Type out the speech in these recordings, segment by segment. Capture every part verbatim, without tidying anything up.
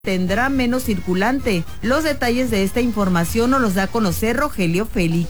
tendrá menos circulante. Los detalles de esta información nos los da a conocer Rogelio Félix.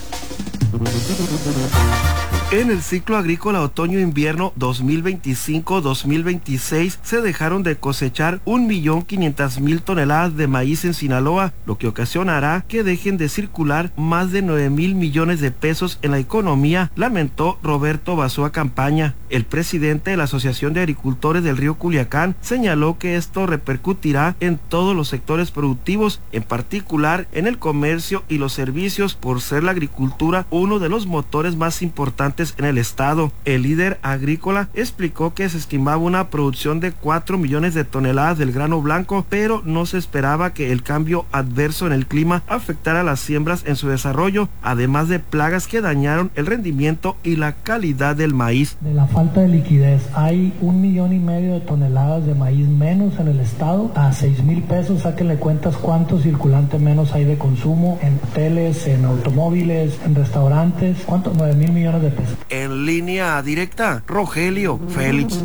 En el ciclo agrícola otoño-invierno dos mil veinticinco dos mil veintiséis se dejaron de cosechar un millón quinientas mil toneladas de maíz en Sinaloa, lo que ocasionará que dejen de circular más de nueve mil millones de pesos en la economía, lamentó Roberto Basúa Campaña. El presidente de la Asociación de Agricultores del Río Culiacán señaló que esto repercutirá en todos los sectores productivos, en particular en el comercio y los servicios, por ser la agricultura uno de los motores más importantes en el estado. El líder agrícola explicó que se estimaba una producción de cuatro millones de toneladas del grano blanco, pero no se esperaba que el cambio adverso en el clima afectara las siembras en su desarrollo, además de plagas que dañaron el rendimiento y la calidad del maíz. De la falta de liquidez, hay un millón y medio de toneladas de maíz menos en el estado, a seis mil pesos, sáquenle cuentas cuánto circulante menos hay de consumo en hoteles, en automóviles, en restaurantes, cuánto, nueve mil millones de pesos. En línea directa, Rogelio Félix.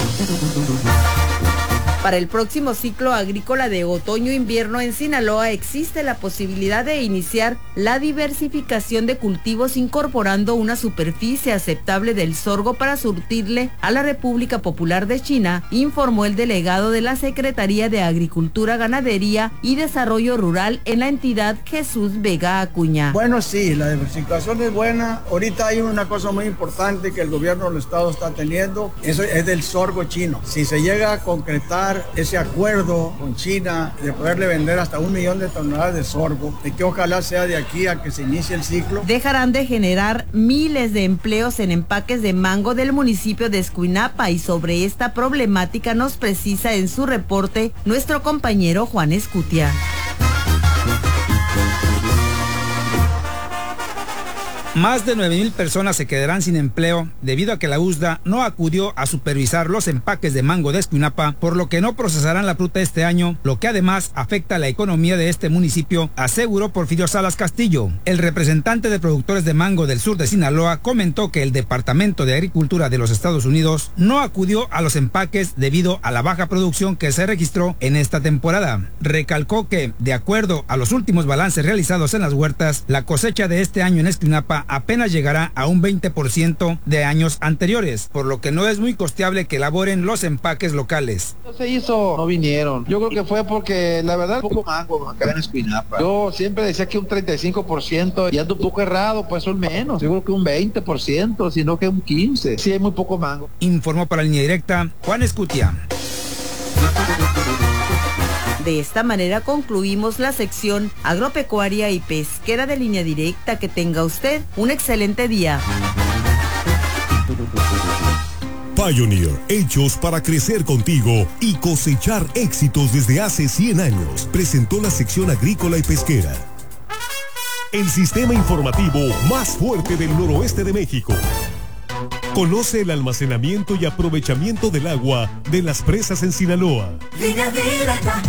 Para el próximo ciclo agrícola de otoño-invierno en Sinaloa existe la posibilidad de iniciar la diversificación de cultivos incorporando una superficie aceptable del sorgo para surtirle a la República Popular de China, informó el delegado de la Secretaría de Agricultura, Ganadería y Desarrollo Rural en la entidad, Jesús Vega Acuña. Bueno, sí, la diversificación es buena. Ahorita hay una cosa muy importante que el gobierno del estado está teniendo, eso es del sorgo chino. Si se llega a concretar ese acuerdo con China de poderle vender hasta un millón de toneladas de sorgo, de que ojalá sea de aquí a que se inicie el ciclo. Dejarán de generar miles de empleos en empaques de mango del municipio de Escuinapa, y sobre esta problemática nos precisa en su reporte nuestro compañero Juan Escutia. Más de nueve mil personas se quedarán sin empleo debido a que la U S D A no acudió a supervisar los empaques de mango de Escuinapa, por lo que no procesarán la fruta este año, lo que además afecta a la economía de este municipio, aseguró Porfirio Salas Castillo. El representante de productores de mango del sur de Sinaloa comentó que el Departamento de Agricultura de los Estados Unidos no acudió a los empaques debido a la baja producción que se registró en esta temporada. Recalcó que, de acuerdo a los últimos balances realizados en las huertas, la cosecha de este año en Escuinapa apenas llegará a un veinte por ciento de años anteriores, por lo que no es muy costeable que elaboren los empaques locales. No se hizo, no vinieron. Yo creo que fue porque la verdad un poco mango acá en Escuinapa. Yo siempre decía que un treinta y cinco por ciento y ando un poco errado, pues son menos. Yo creo que un veinte por ciento, sino que un quince por ciento. Sí hay muy poco mango. Informó para Línea Directa Juan Escutia. De esta manera concluimos la sección agropecuaria y pesquera de Línea Directa. Que tenga usted un excelente día. Pioneer, hechos para crecer contigo y cosechar éxitos desde hace cien años, presentó la sección agrícola y pesquera. El sistema informativo más fuerte del noroeste de México. Conoce el almacenamiento y aprovechamiento del agua de las presas en Sinaloa. Línea Directa.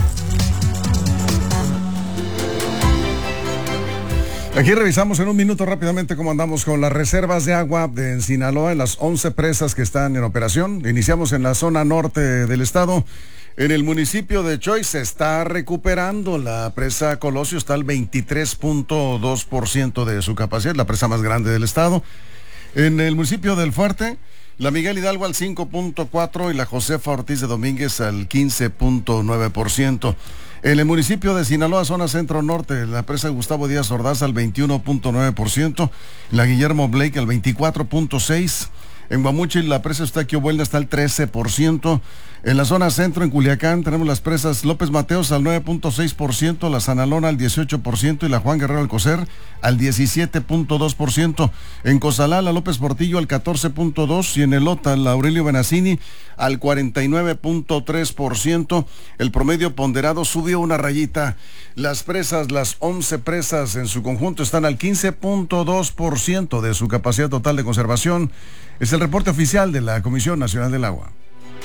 Aquí revisamos en un minuto rápidamente cómo andamos con las reservas de agua de Sinaloa en las once presas que están en operación. Iniciamos en la zona norte del estado. En el municipio de Choix se está recuperando. La presa Colosio está al veintitrés punto dos por ciento de su capacidad, la presa más grande del estado. En el municipio del Fuerte, la Miguel Hidalgo al cinco punto cuatro por ciento y la Josefa Ortiz de Domínguez al quince punto nueve por ciento. En el municipio de Sinaloa, zona centro-norte, la presa Gustavo Díaz Ordaz al veintiuno punto nueve por ciento, la Guillermo Blake al veinticuatro punto seis por ciento. En Guamuchil, la presa Eustaquio Buelna está al trece por ciento. En la zona centro, en Culiacán, tenemos las presas López Mateos al nueve punto seis por ciento, la Sanalona al dieciocho por ciento y la Juan Guerrero Alcocer al diecisiete punto dos por ciento. En Cozalá, la López Portillo al catorce punto dos por ciento y en Elota, la Aurelio Benassini al cuarenta y nueve punto tres por ciento. El promedio ponderado subió una rayita. Las presas, las once presas en su conjunto están al quince punto dos por ciento de su capacidad total de conservación. Es el reporte oficial de la Comisión Nacional del Agua.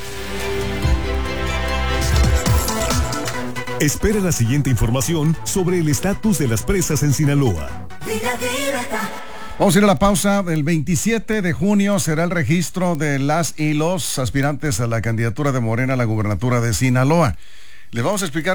Espera la siguiente información sobre el estatus de las presas en Sinaloa. Vamos a ir a la pausa. El veintisiete de junio será el registro de las y los aspirantes a la candidatura de Morena a la gubernatura de Sinaloa. Les vamos a explicar